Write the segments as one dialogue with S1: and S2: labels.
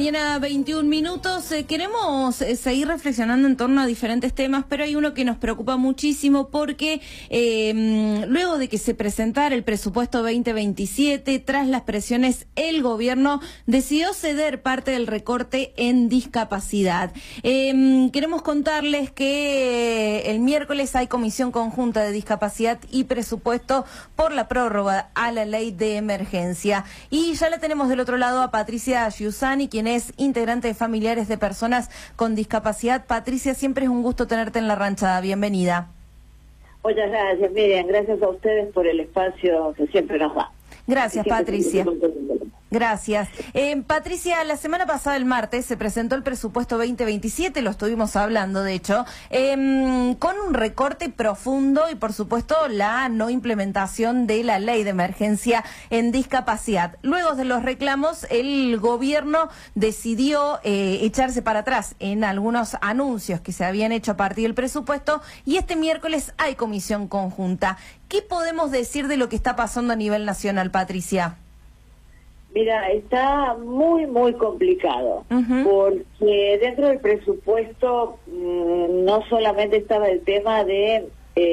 S1: mañana, 21 minutos. Queremos seguir reflexionando en torno a diferentes temas, pero hay uno que nos preocupa muchísimo porque luego de que se presentara el presupuesto 2027, tras las presiones, el gobierno decidió ceder parte del recorte en discapacidad. Queremos contarles que el miércoles hay comisión conjunta de discapacidad y presupuesto por la prórroga a la ley de emergencia. Y ya la tenemos del otro lado a Patricia Giussani, quien es integrante de Familiares de Personas con Discapacidad. Patricia, siempre es un gusto tenerte en La Ranchada. Bienvenida.
S2: Muchas gracias, Miriam. Gracias a ustedes por el espacio que siempre nos da.
S1: Gracias, Patricia. Gracias. Patricia, la semana pasada, el martes, se presentó el presupuesto 2027, lo estuvimos hablando, de hecho, con un recorte profundo y, por supuesto, la no implementación de la ley de emergencia en discapacidad. Luego de los reclamos, el gobierno decidió echarse para atrás en algunos anuncios que se habían hecho a partir del presupuesto, y este miércoles hay comisión conjunta. ¿Qué podemos decir de lo que está pasando a nivel nacional, Patricia?
S2: Mira, está muy complicado, porque dentro del presupuesto no solamente estaba el tema de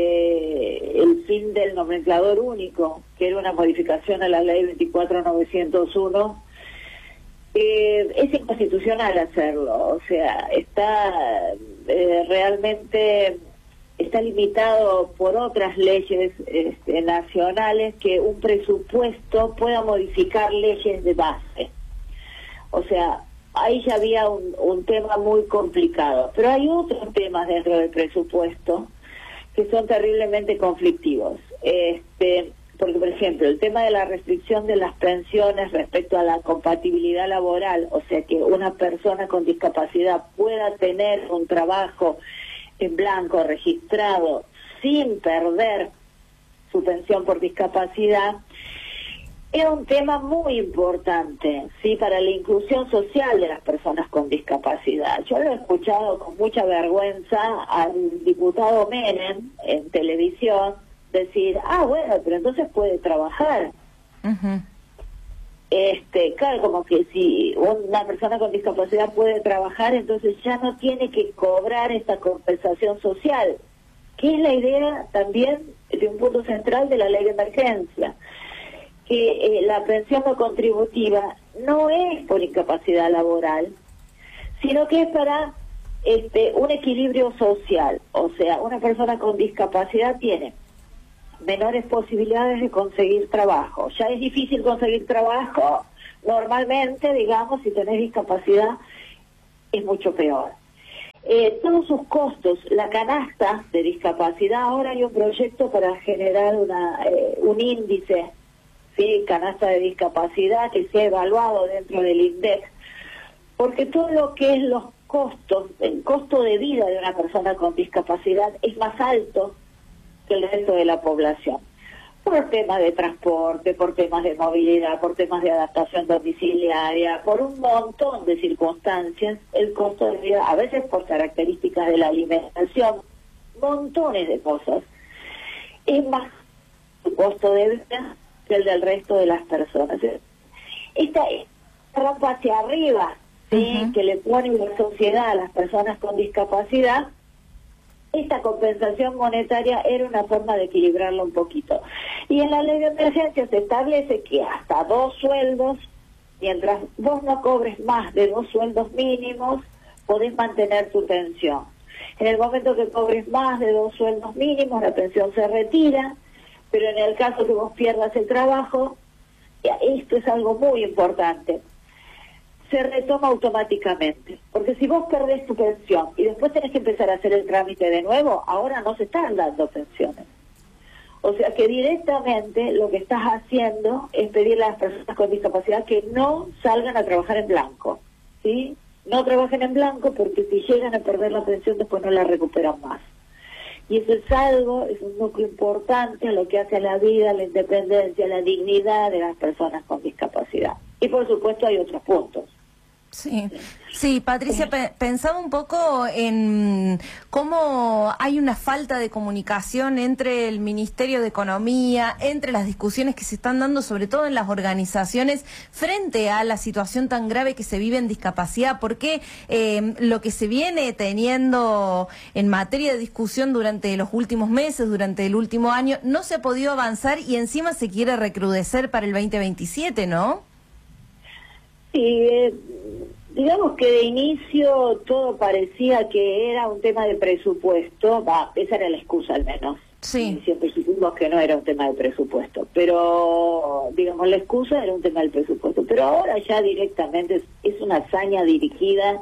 S2: el fin del nomenclador único, que era una modificación a la ley 24.901. Es inconstitucional hacerlo, o sea, está realmente... está limitado por otras leyes nacionales que un presupuesto pueda modificar leyes de base. O sea, ahí ya había un tema muy complicado. Pero hay otros temas dentro del presupuesto que son terriblemente conflictivos. Porque, por ejemplo, el tema de la restricción de las pensiones respecto a la compatibilidad laboral, o sea, que una persona con discapacidad pueda tener un trabajo en blanco registrado sin perder su pensión por discapacidad, es un tema muy importante, sí, para la inclusión social de las personas con discapacidad. Yo lo he escuchado con mucha vergüenza al diputado Menem en televisión decir, bueno, pero entonces puede trabajar. Claro, como que si una persona con discapacidad puede trabajar, entonces ya no tiene que cobrar esta compensación social, que es la idea también de un punto central de la ley de emergencia, que la pensión no contributiva no es por incapacidad laboral, sino que es para un equilibrio social. O sea, una persona con discapacidad tiene menores posibilidades de conseguir trabajo. Ya es difícil conseguir trabajo, normalmente, digamos, si tenés discapacidad, es mucho peor. Todos sus costos, la canasta de discapacidad, ahora hay un proyecto para generar un índice, ¿sí? Canasta de discapacidad que sea evaluado dentro del INDEC, porque todo lo que es los costos, el costo de vida de una persona con discapacidad es más alto que el resto de la población, por temas de transporte, por temas de movilidad, por temas de adaptación domiciliaria, por un montón de circunstancias. El costo de vida, a veces por características de la alimentación, montones de cosas, es más el costo de vida que el del resto de las personas. Esta rampa hacia arriba, ¿sí? Que le pone la sociedad a las personas con discapacidad, esta compensación monetaria era una forma de equilibrarlo un poquito. Y en la ley de emergencia se establece que hasta 2 sueldos, mientras vos no cobres más de 2 sueldos mínimos, podés mantener tu pensión. En el momento que cobres más de 2 sueldos mínimos, la pensión se retira, pero en el caso que vos pierdas el trabajo, esto es algo muy importante, se retoma automáticamente, porque si vos perdés tu pensión y después tenés que empezar a hacer el trámite de nuevo, ahora no se están dando pensiones. O sea que directamente lo que estás haciendo es pedirle a las personas con discapacidad que no salgan a trabajar en blanco, ¿sí? No trabajen en blanco, porque si llegan a perder la pensión después no la recuperan más. Y eso es algo, es un núcleo importante en lo que hace a la vida, la independencia, la dignidad de las personas con discapacidad. Y por supuesto hay otros puntos.
S1: Sí, sí, Patricia, pensaba un poco en cómo hay una falta de comunicación entre el Ministerio de Economía, entre las discusiones que se están dando, sobre todo en las organizaciones, frente a la situación tan grave que se vive en discapacidad, porque lo que se viene teniendo en materia de discusión durante los últimos meses, durante el último año, no se ha podido avanzar y encima se quiere recrudecer para el 2027, ¿no?
S2: Sí, digamos que de inicio todo parecía que era un tema de presupuesto, esa era la excusa al menos.
S1: Sí.
S2: Siempre supimos que no era un tema de presupuesto, pero digamos la excusa era un tema del presupuesto, pero ahora ya directamente es una hazaña dirigida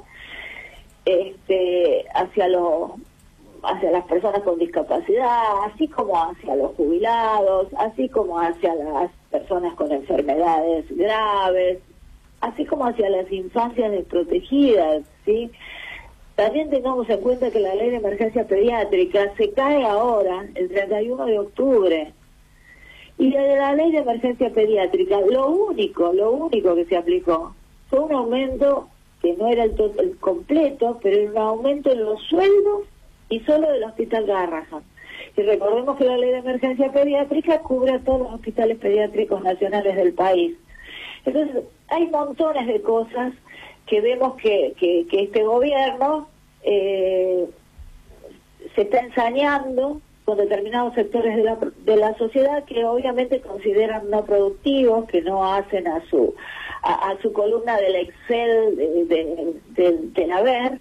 S2: hacia las personas con discapacidad, así como hacia los jubilados, así como hacia las personas con enfermedades graves, así como hacia las infancias desprotegidas, ¿sí? También tengamos en cuenta que la ley de emergencia pediátrica se cae ahora, el 31 de octubre, y la ley de emergencia pediátrica, lo único que se aplicó fue un aumento que no era el completo, pero era un aumento en los sueldos y solo del Hospital Garrahan. Y recordemos que la ley de emergencia pediátrica cubre a todos los hospitales pediátricos nacionales del país. Entonces, hay montones de cosas que vemos que este gobierno se está ensañando con determinados sectores de la sociedad que obviamente consideran no productivos, que no hacen a su columna del Excel del haber,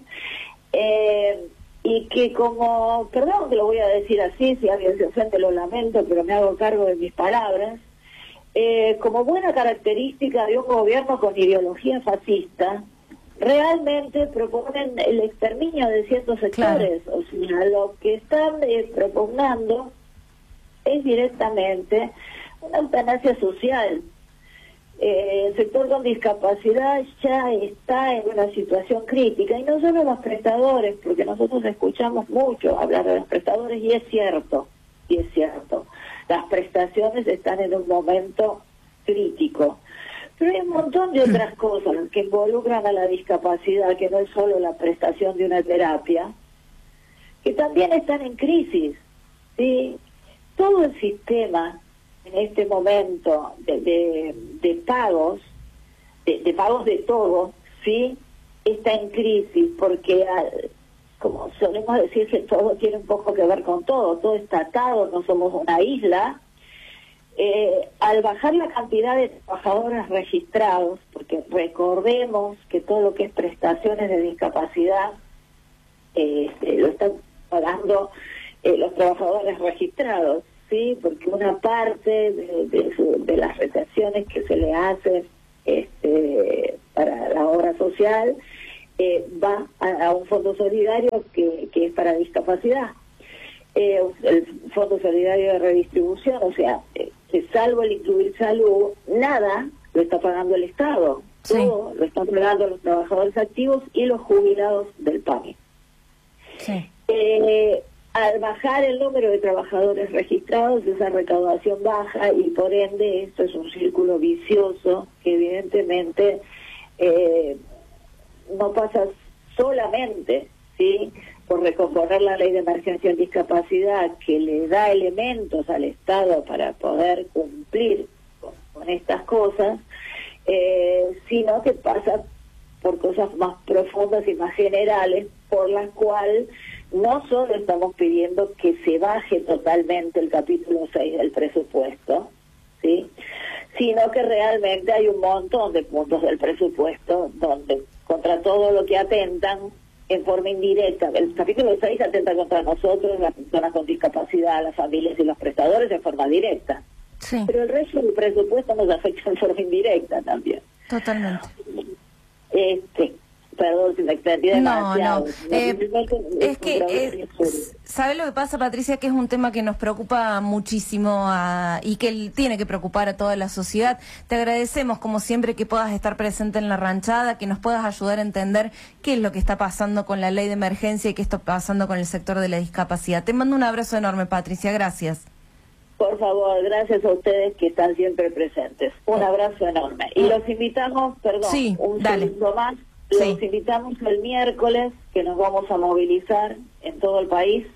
S2: y que como, perdón que lo voy a decir así, si alguien se ofende lo lamento, pero me hago cargo de mis palabras, como buena característica de un gobierno con ideología fascista, realmente proponen el exterminio de ciertos sectores. Claro. O sea, lo que están propugnando es directamente una eutanasia social. El sector con discapacidad ya está en una situación crítica, y no solo los prestadores, porque nosotros escuchamos mucho hablar de los prestadores, y es cierto. Las prestaciones están en un momento crítico. Pero hay un montón de otras cosas que involucran a la discapacidad, que no es solo la prestación de una terapia, que también están en crisis, ¿sí? Todo el sistema en este momento de pagos, de pagos de todo, ¿sí? Está en crisis, porque como solemos decir que todo tiene un poco que ver con todo está atado, no somos una isla. Al bajar la cantidad de trabajadores registrados, porque recordemos que todo lo que es prestaciones de discapacidad lo están pagando los trabajadores registrados, ¿sí? Porque una parte de las retenciones que se le hacen para la obra social va a un fondo solidario que es para discapacidad. El Fondo Solidario de Redistribución, o sea, salvo el incluir salud, nada lo está pagando el Estado. Sí. Todo lo están pagando los trabajadores activos y los jubilados del PAMI. Sí. Al bajar el número de trabajadores registrados, esa recaudación baja, y por ende esto es un círculo vicioso que evidentemente no pasa solamente, ¿sí?, por recomponer la ley de emergencia en discapacidad, que le da elementos al Estado para poder cumplir con estas cosas, sino que pasa por cosas más profundas y más generales, por las cuales no solo estamos pidiendo que se baje totalmente el capítulo 6 del presupuesto, ¿sí?, sino que realmente hay un montón de puntos del presupuesto donde, contra todo lo que atentan en forma indirecta, el capítulo 6 atenta contra nosotros, las personas con discapacidad, las familias y los prestadores, en forma directa. Sí. Pero el resto del presupuesto nos afecta en forma indirecta también.
S1: Totalmente.
S2: Perdón si me extendí demasiado.
S1: Es que, ¿sabe lo que pasa, Patricia? Que es un tema que nos preocupa muchísimo y que tiene que preocupar a toda la sociedad. Te agradecemos, como siempre, que puedas estar presente en la ranchada, que nos puedas ayudar a entender qué es lo que está pasando con la ley de emergencia y qué está pasando con el sector de la discapacidad. Te mando un abrazo enorme, Patricia. Gracias.
S2: Por favor, gracias a ustedes que están siempre presentes. Un abrazo enorme. Y los invitamos, un segundo más, Los invitamos el miércoles, que nos vamos a movilizar en todo el país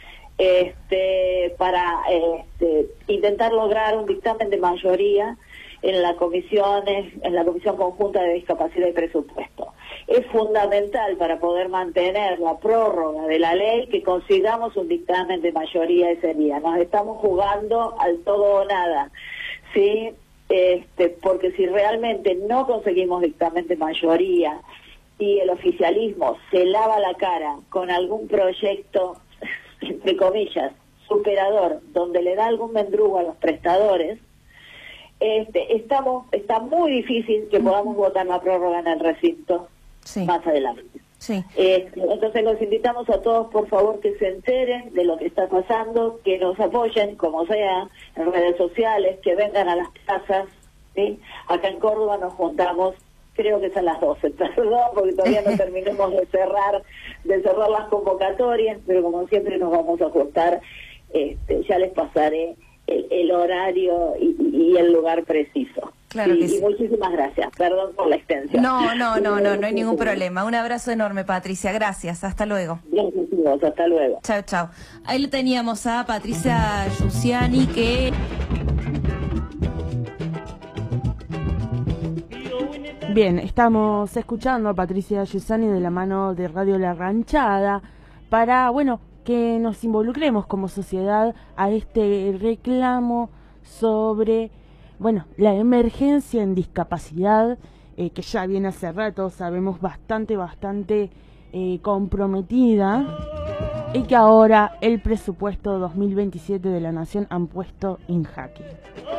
S2: para intentar lograr un dictamen de mayoría en la Comisión Conjunta de Discapacidad y Presupuesto. Es fundamental para poder mantener la prórroga de la ley que consigamos un dictamen de mayoría ese día. Nos estamos jugando al todo o nada, ¿sí? Porque si realmente no conseguimos dictamen de mayoría y el oficialismo se lava la cara con algún proyecto, entre comillas, superador, donde le da algún mendrugo a los prestadores, está muy difícil que podamos votar la prórroga en el recinto más adelante. Entonces los invitamos a todos, por favor, que se enteren de lo que está pasando, que nos apoyen, como sea, en redes sociales, que vengan a las plazas, ¿sí? Acá en Córdoba nos juntamos, creo que es a las 12, perdón, porque todavía no terminemos de cerrar las convocatorias, pero como siempre nos vamos a ajustar, ya les pasaré el horario y el lugar preciso.
S1: Claro que sí.
S2: Y muchísimas gracias. Perdón por la extensión.
S1: No hay ningún problema. Un abrazo enorme, Patricia. Gracias. Hasta luego.
S2: Gracias, hasta luego.
S1: Chao, chao. Ahí lo teníamos a Patricia Giussiani, que...
S3: Bien, estamos escuchando a Patricia Giussiani de la mano de Radio La Ranchada para, que nos involucremos como sociedad a este reclamo sobre, la emergencia en discapacidad, que ya viene hace rato, sabemos bastante comprometida, y que ahora el presupuesto 2027 de la Nación han puesto en jaque.